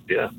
Yeah.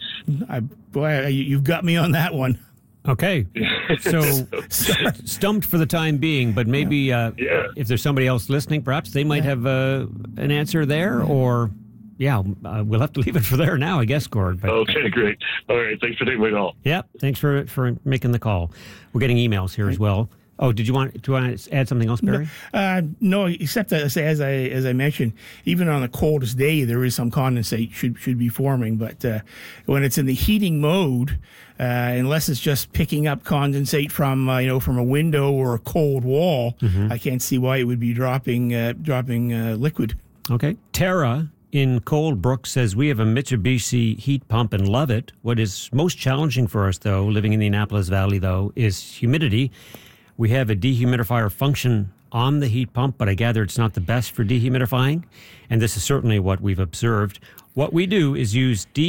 You've got me on that one. Okay, so stumped for the time being, but maybe if there's somebody else listening, perhaps they might have an answer there, or we'll have to leave it for there now, I guess, Gord. But, okay, great. All right, thanks for taking my call. Yeah, thanks for making the call. We're getting emails here as well. Oh, do you want to add something else, Barry? No, except that as I mentioned, even on the coldest day, there is some condensate should be forming. But when it's in the heating mode, unless it's just picking up condensate from from a window or a cold wall, I can't see why it would be dropping liquid. Okay, Tara in Coldbrook says, we have a Mitsubishi heat pump and love it. What is most challenging for us, though, living in the Annapolis Valley, though, is humidity. We have a dehumidifier function on the heat pump, but I gather it's not the best for dehumidifying. And this is certainly what we've observed. What we do is use the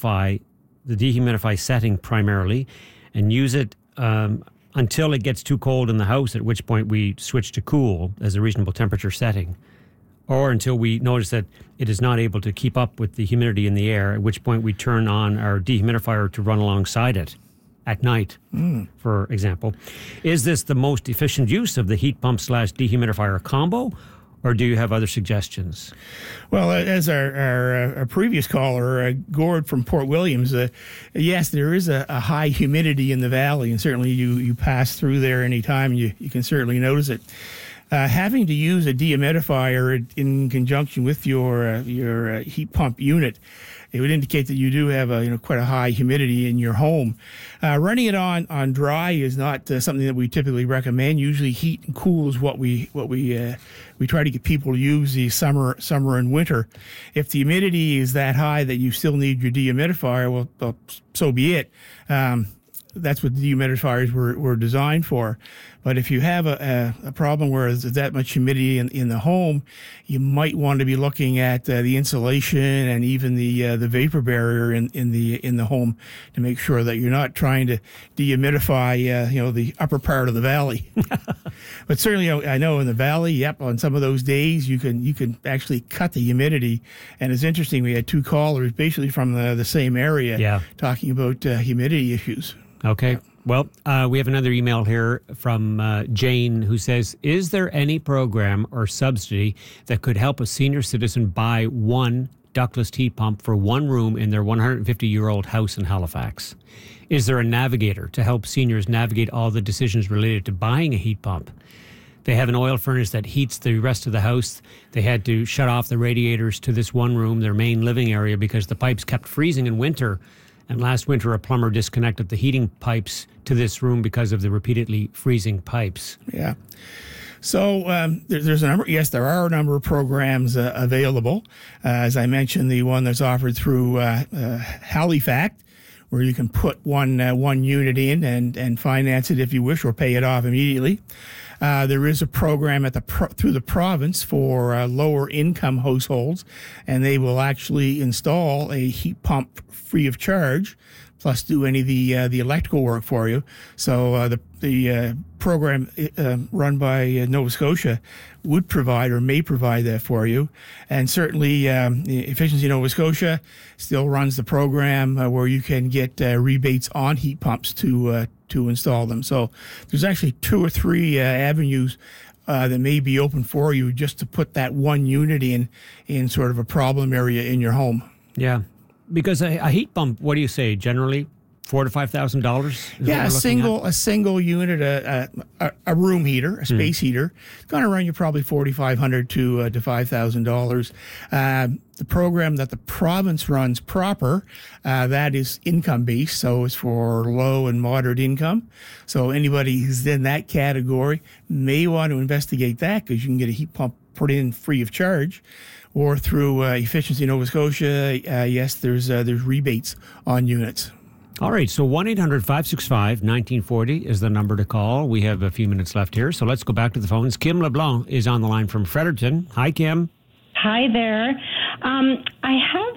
dehumidify setting primarily, and use it until it gets too cold in the house, at which point we switch to cool as a reasonable temperature setting. Or until we notice that it is not able to keep up with the humidity in the air, at which point we turn on our dehumidifier to run alongside it at night, for example. Is this the most efficient use of the heat pump / dehumidifier combo, or do you have other suggestions? Well, as our previous caller, Gord from Port Williams, yes, there is a high humidity in the valley, and certainly you pass through there anytime, you can certainly notice it. Having to use a dehumidifier in conjunction with your heat pump unit, it would indicate that you do have quite a high humidity in your home. Running it on dry is not something that we typically recommend. Usually, heat and cool is what we try to get people to use the summer and winter. If the humidity is that high that you still need your dehumidifier, well so be it. That's what the dehumidifiers were designed for. But if you have a problem where there's that much humidity in the home, you might want to be looking at the insulation and even the vapor barrier in the home to make sure that you're not trying to dehumidify the upper part of the valley. But certainly, I know in the valley, on some of those days you can actually cut the humidity. And it's interesting, we had two callers basically from the same area talking about humidity issues. Okay. Well, we have another email here from Jane who says, is there any program or subsidy that could help a senior citizen buy one ductless heat pump for one room in their 150-year-old house in Halifax? Is there a navigator to help seniors navigate all the decisions related to buying a heat pump? They have an oil furnace that heats the rest of the house. They had to shut off the radiators to this one room, their main living area, because the pipes kept freezing in winter. And last winter, a plumber disconnected the heating pipes to this room because of the repeatedly freezing pipes. Yeah. So there's a number. Yes, there are a number of programs available. As I mentioned, the one that's offered through Halifax, where you can put one unit in and finance it if you wish, or pay it off immediately. There is a program through the province for lower income households, and they will actually install a heat pump free of charge, plus do any of the electrical work for you. So the program run by Nova Scotia would provide or may provide that for you. And certainly Efficiency Nova Scotia still runs the program where you can get rebates on heat pumps to install them. So there's actually 2 or 3 avenues that may be open for you just to put that one unit in sort of a problem area in your home. Yeah. Because a heat pump, what do you say, generally $4,000 to $5,000? Yeah, a single unit, a room heater, a space heater, it's going to run you probably $4,500 to $5,000. The program that the province runs proper, that is income based, so it's for low and moderate income. So anybody who's in that category may want to investigate that, because you can get a heat pump put in free of charge. Or through Efficiency Nova Scotia, yes, there's rebates on units. All right, so 1-800-565-1940 is the number to call. We have a few minutes left here, so let's go back to the phones. Kim LeBlanc is on the line from Fredericton. Hi, Kim. Hi there. I have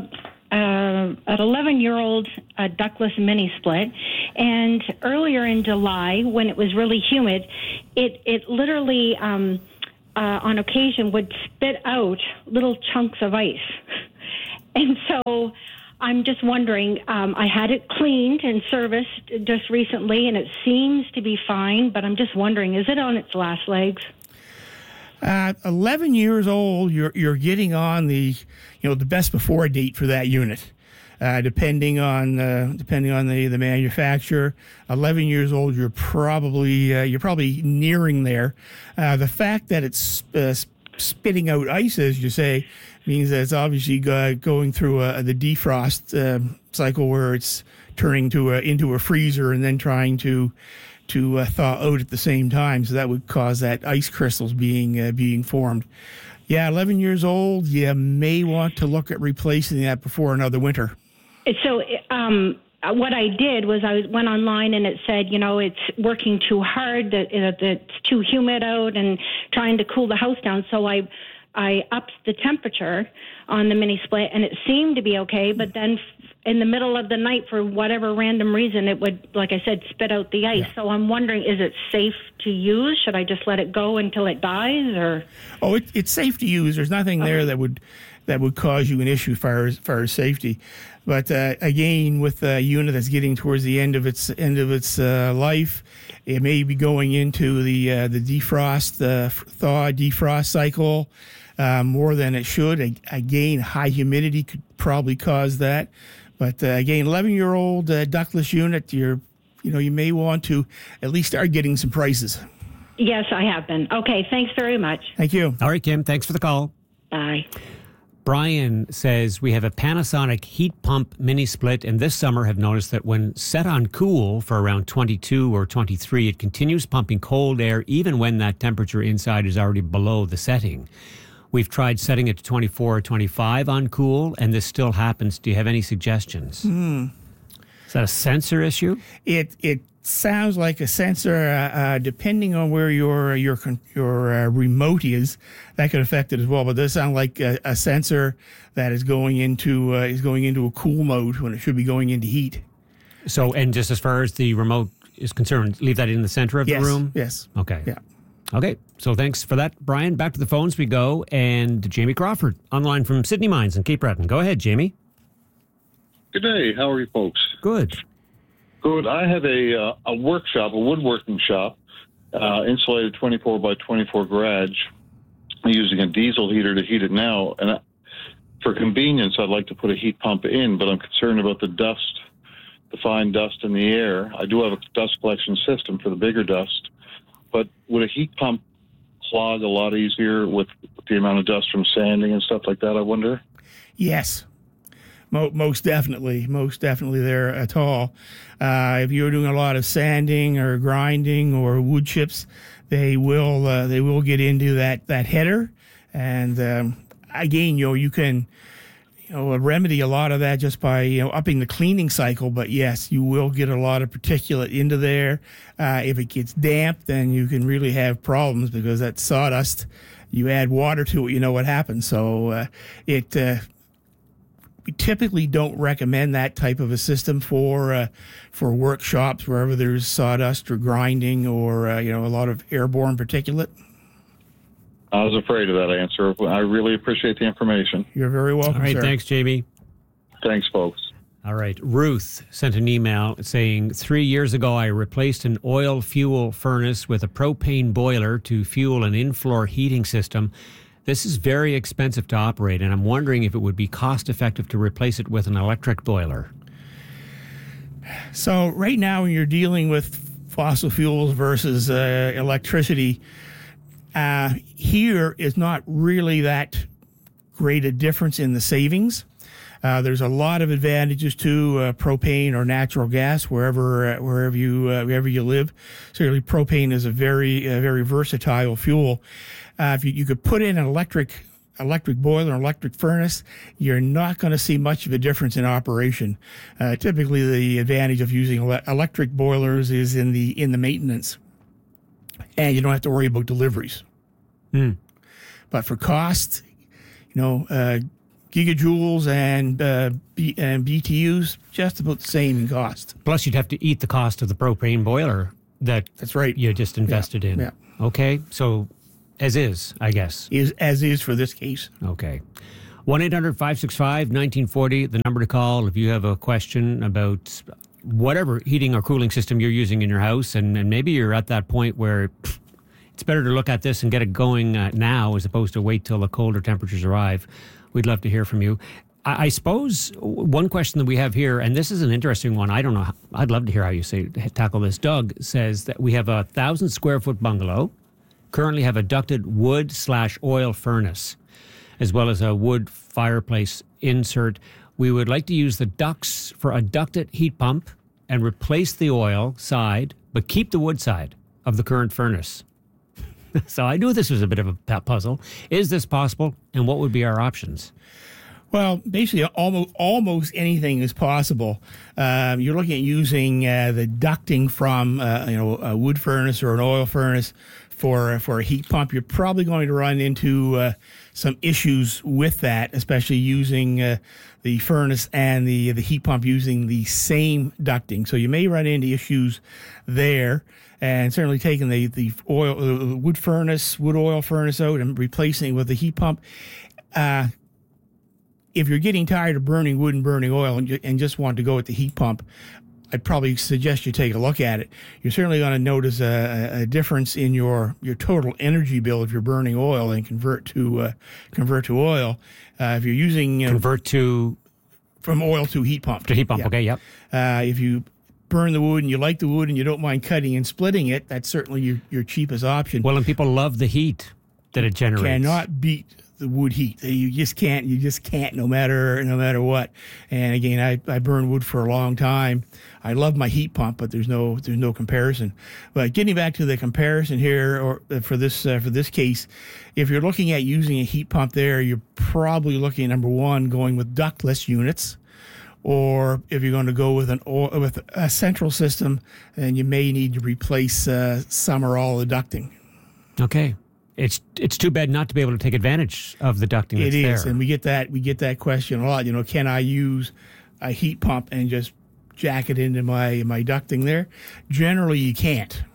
an 11-year-old ductless mini split, and earlier in July, when it was really humid, it literally... on occasion would spit out little chunks of ice. And so I'm just wondering, I had it cleaned and serviced just recently, and it seems to be fine, but I'm just wondering, is it on its last legs? 11 years old, you're getting on the best before date for that unit. Depending on the manufacturer, 11 years old, you're probably nearing there. The fact that it's spitting out ice, as you say, means that it's obviously going through the defrost cycle, where it's turning into a freezer and then trying to thaw out at the same time. So that would cause that ice crystals being formed. Yeah, 11 years old, you may want to look at replacing that before another winter. So what I did was I went online and it said, it's working too hard, that it's too humid out and trying to cool the house down. So I upped the temperature on the mini split, and it seemed to be okay. But then in the middle of the night, for whatever random reason, it would, like I said, spit out the ice. Yeah. So I'm wondering, is it safe to use? Should I just let it go until it dies, or? Oh, it's safe to use. There's nothing there that would cause you an issue as far as safety. But again, with a unit that's getting towards the end of its life, it may be going into the defrost, thaw defrost cycle more than it should. Again, high humidity could probably cause that. But again, 11-year-old ductless unit, you may want to at least start getting some prices. Yes, I have been. Okay, thanks very much. Thank you. All right, Kim, thanks for the call. Bye. Brian says, we have a Panasonic heat pump mini split, and this summer have noticed that when set on cool for around 22 or 23, it continues pumping cold air even when that temperature inside is already below the setting. We've tried setting it to 24 or 25 on cool, and this still happens. Do you have any suggestions? Is that a sensor issue? It sounds like a sensor. Depending on where your remote is, that could affect it as well. But it does sound like a sensor that is going into a cool mode when it should be going into heat. So, and just as far as the remote is concerned, leave that in the center of the room? Yes. Okay. Yeah. Okay. So thanks for that, Brian. Back to the phones we go. And Jamie Crawford, online from Sydney Mines in Cape Breton. Go ahead, Jamie. Good day. How are you folks? Good. Good. I have a workshop, a woodworking shop, insulated 24 by 24 garage. I'm using a diesel heater to heat it now. And for convenience, I'd like to put a heat pump in, but I'm concerned about the dust, the fine dust in the air. I do have a dust collection system for the bigger dust, but would a heat pump clog a lot easier with the amount of dust from sanding and stuff like that, I wonder? Yes. Most definitely there at all. If you're doing a lot of sanding or grinding or wood chips, they will get into that header. And again, you can remedy a lot of that just by upping the cleaning cycle. But yes, you will get a lot of particulate into there. If it gets damp, then you can really have problems, because that sawdust, you add water to it, you know what happens. So we typically don't recommend that type of a system for workshops wherever there's sawdust or grinding or a lot of airborne particulate. I was afraid of that answer. I really appreciate the information. You're very welcome, All right, sir. Thanks, Jamie. Thanks, folks. All right. Ruth sent an email saying, 3 years ago, I replaced an oil fuel furnace with a propane boiler to fuel an in-floor heating system. This is very expensive to operate, and I'm wondering if it would be cost-effective to replace it with an electric boiler. So right now, when you're dealing with fossil fuels versus electricity, here is not really that great a difference in the savings. There's a lot of advantages to propane or natural gas wherever you live. Certainly, propane is a very versatile fuel. If you could put in an electric boiler, an electric furnace, you're not going to see much of a difference in operation. Typically, the advantage of using electric boilers is in the maintenance, and you don't have to worry about deliveries. But for cost, gigajoules and BTUs, just about the same in cost. Plus, you'd have to eat the cost of the propane boiler that's right. You just invested in. Yeah. Okay, so as is, I guess. As is for this case. Okay. 1-800-565-1940, the number to call if you have a question about whatever heating or cooling system you're using in your house, and maybe you're at that point where it's better to look at this and get it going now as opposed to wait till the colder temperatures arrive. We'd love to hear from you. I suppose one question that we have here, and this is an interesting one. I don't know. I'd love to hear how you tackle this. Doug says that we have a 1,000-square-foot bungalow, currently have a ducted wood/oil furnace, as well as a wood fireplace insert. We would like to use the ducts for a ducted heat pump and replace the oil side, but keep the wood side of the current furnace. So I knew this was a bit of a puzzle. Is this possible, and what would be our options? Well, basically, almost anything is possible. You're looking at using the ducting from a wood furnace or an oil furnace for a heat pump. You're probably going to run into some issues with that, especially using the furnace and the heat pump using the same ducting. So you may run into issues there. And certainly taking the wood oil furnace out and replacing it with the heat pump. If you're getting tired of burning wood and burning oil and just want to go with the heat pump, I'd probably suggest you take a look at it. You're certainly going to notice a difference in your total energy bill if you're burning oil and convert to oil. If you're using from oil to heat pump. To heat pump, yeah. Okay, yep. If you burn the wood and you like the wood and you don't mind cutting and splitting it, that's certainly your cheapest option. Well, and people love the heat that it generates. Cannot beat the wood heat. You just can't. No matter what. And again, I burned wood for a long time. I love my heat pump, but there's no comparison. But getting back to the comparison here, or for this case, if you're looking at using a heat pump, there you're probably looking at, number one, going with ductless units. Or if you're going to go with with a central system, then you may need to replace some or all the ducting. Okay. It's too bad not to be able to take advantage of the ducting that's there. It is, and we get that question a lot. Can I use a heat pump and just jack it into my ducting there? Generally, you can't.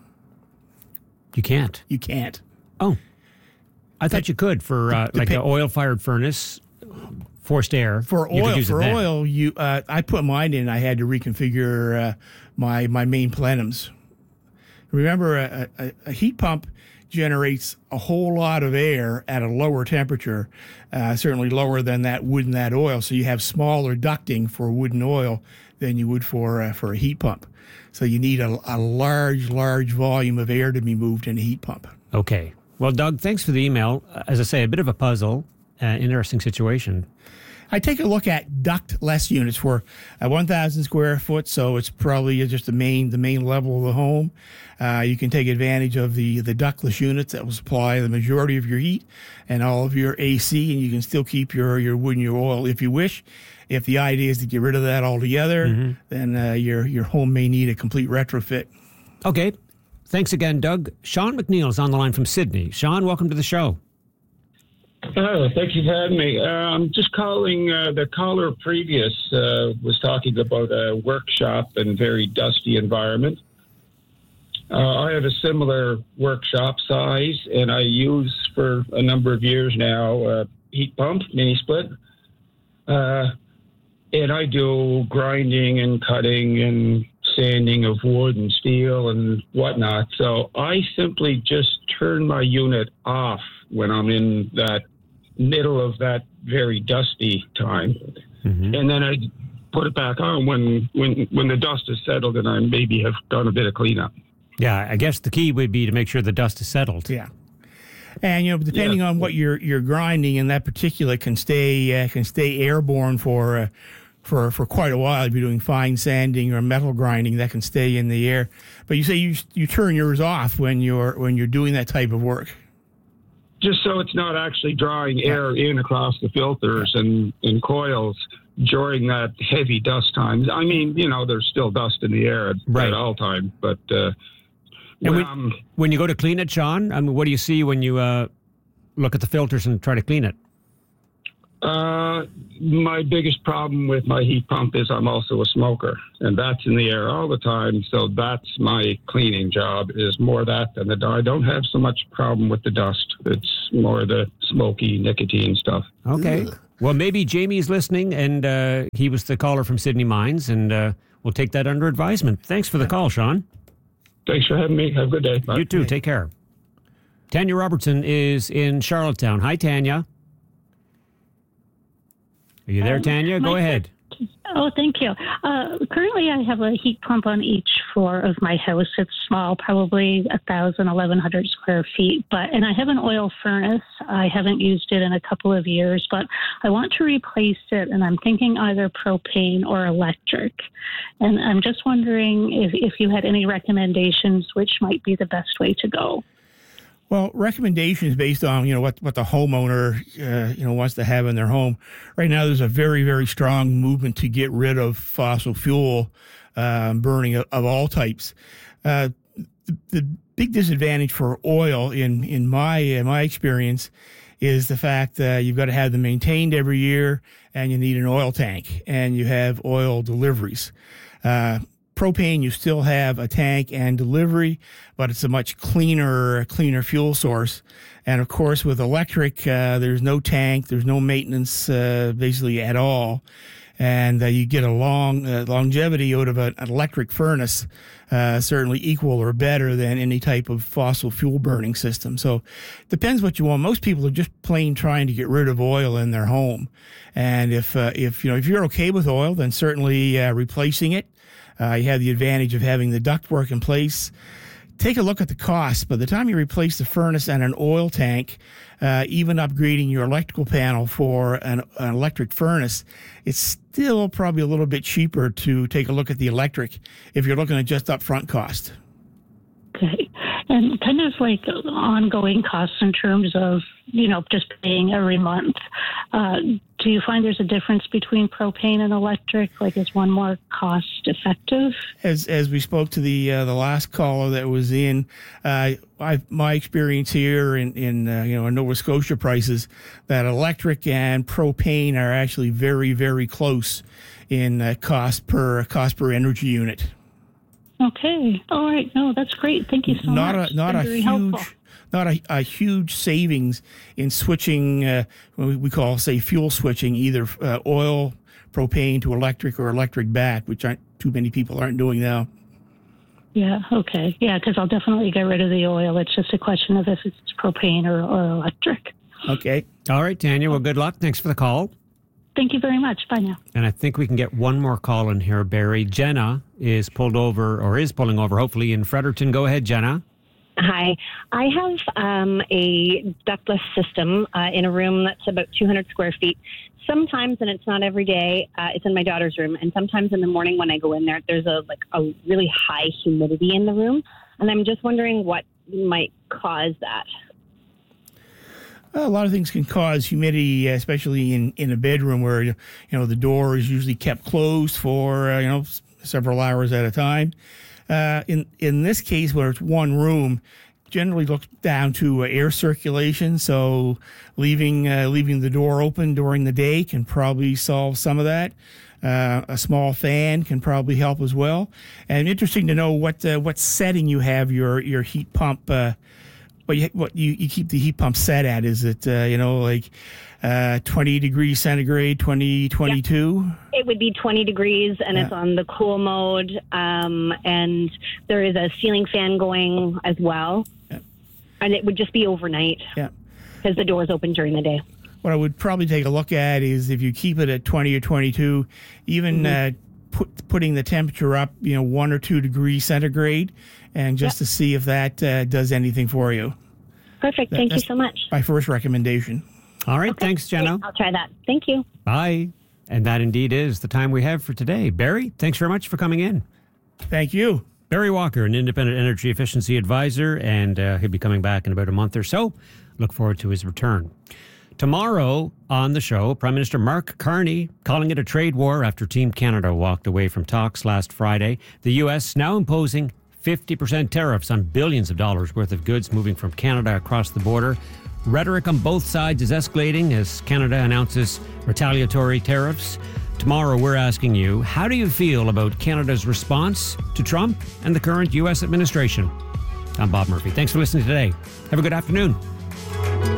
You can't? You can't. Oh. I thought you could for an oil-fired furnace. Forced air. For oil, I put mine in. I had to reconfigure my main plenums. Remember, a heat pump generates a whole lot of air at a lower temperature, certainly lower than that wood and that oil. So you have smaller ducting for wood and oil than you would for a heat pump. So you need a large volume of air to be moved in a heat pump. Okay. Well, Doug, thanks for the email. As I say, a bit of a puzzle, interesting situation. I take a look at ductless units for 1,000 square foot, so it's probably just the main level of the home. You can take advantage of the ductless units that will supply the majority of your heat and all of your AC, and you can still keep your wood and your oil if you wish. If the idea is to get rid of that altogether, then your home may need a complete retrofit. Okay. Thanks again, Doug. Sean McNeil is on the line from Sydney. Sean, welcome to the show. Thank you for having me. I'm just calling. The caller previous was talking about a workshop and very dusty environment. I have a similar workshop size, and I use for a number of years now a heat pump, mini split. And I do grinding and cutting and sanding of wood and steel and whatnot. So I simply just turn my unit off when I'm in that middle of that very dusty time. And then I put it back on when the dust is settled and I maybe have done a bit of cleanup. Yeah, I guess the key would be to make sure the dust is settled. Yeah. And depending on what you're grinding, and that particular can stay airborne for quite a while. If you're doing fine sanding or metal grinding, that can stay in the air. But you say you turn yours off when you're doing that type of work. Just so it's not actually drawing air in across the filters and coils during that heavy dust times. I mean, there's still dust in the air at all times, but when you go to clean it, Sean, I mean, what do you see when you look at the filters and try to clean it? My biggest problem with my heat pump is I'm also a smoker, and that's in the air all the time. So that's my cleaning job, is more that than the. I don't have so much problem with the dust. It's more the smoky nicotine stuff. Okay. Well, maybe Jamie's listening, and he was the caller from Sydney Mines, and we'll take that under advisement. Thanks for the call, Sean. Thanks for having me. Have a good day. Bye. You too. Take care. Tanya Robertson is in Charlottetown. Hi, Tanya. Are you there, Tanya? Go ahead. Oh, thank you. Currently, I have a heat pump on each floor of my house. It's small, probably 1,100 square feet. And I have an oil furnace. I haven't used it in a couple of years, but I want to replace it, and I'm thinking either propane or electric. And I'm just wondering if you had any recommendations, which might be the best way to go. Well, recommendations based on what the homeowner wants to have in their home. Right now, there's a very, very strong movement to get rid of fossil fuel burning of all types. The big disadvantage for oil, in my experience, is the fact that you've got to have them maintained every year, and you need an oil tank, and you have oil deliveries. Propane, you still have a tank and delivery, but it's a much cleaner fuel source. And of course, with electric, there's no tank, there's no maintenance basically at all. And you get a long longevity out of an electric furnace, certainly equal or better than any type of fossil fuel burning system. So it depends what you want. Most people are just plain trying to get rid of oil in their home. And if you're okay with oil, then certainly replacing it. You have the advantage of having the ductwork in place. Take a look at the cost. By the time you replace the furnace and an oil tank, even upgrading your electrical panel for an electric furnace, it's still probably a little bit cheaper to take a look at the electric if you're looking at just upfront cost. Okay. And kind of like ongoing costs in terms of, just paying every month. Do you find there's a difference between propane and electric? Like, is one more cost effective? As we spoke to the last caller that was in, my experience here in Nova Scotia prices, that electric and propane are actually very, very close in cost per energy unit. Okay. All right. No, that's great. Thank you so much. Not a huge savings in switching, what we call, say, fuel switching, either oil, propane to electric or electric back, which too many people aren't doing now. Yeah, okay. Yeah, because I'll definitely get rid of the oil. It's just a question of if it's propane or electric. Okay. All right, Tanya. Well, good luck. Thanks for the call. Thank you very much. Bye now. And I think we can get one more call in here, Barry. Jenna is pulling over, hopefully, in Fredericton. Go ahead, Jenna. Hi. I have a ductless system in a room that's about 200 square feet. Sometimes, and it's not every day, it's in my daughter's room. And sometimes in the morning when I go in there, there's a really high humidity in the room. And I'm just wondering what might cause that. A lot of things can cause humidity, especially in a bedroom where the door is usually kept closed for several hours at a time. In this case, where it's one room, generally looks down to air circulation. So leaving the door open during the day can probably solve some of that. A small fan can probably help as well. And interesting to know what setting you have your heat pump. What you keep the heat pump set at? Is it 20 degrees centigrade, 22? Yeah. It would be 20 degrees, and it's on the cool mode. And there is a ceiling fan going as well. Yeah. And it would just be overnight. Yeah. Because the door's open during the day. What I would probably take a look at is if you keep it at 20 or 22, even putting the temperature up, 1 or 2 degrees centigrade, and just to see if that does anything for you. Perfect. Thank you so much. My first recommendation. All right. Okay. Thanks, Jenna. I'll try that. Thank you. Bye. And that indeed is the time we have for today. Barry, thanks very much for coming in. Thank you. Barry Walker, an independent energy efficiency advisor, and he'll be coming back in about a month or so. Look forward to his return. Tomorrow on the show, Prime Minister Mark Carney calling it a trade war after Team Canada walked away from talks last Friday. The U.S. now imposing 50% tariffs on billions of dollars worth of goods moving from Canada across the border. Rhetoric on both sides is escalating as Canada announces retaliatory tariffs. Tomorrow, we're asking you, how do you feel about Canada's response to Trump and the current U.S. administration? I'm Bob Murphy. Thanks for listening today. Have a good afternoon.